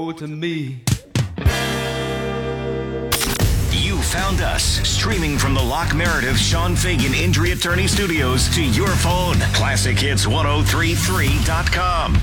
to me. You found us streaming from the Locke Meredith Sean Fagan Injury Attorney Studios to your phone. ClassicHits1033.com.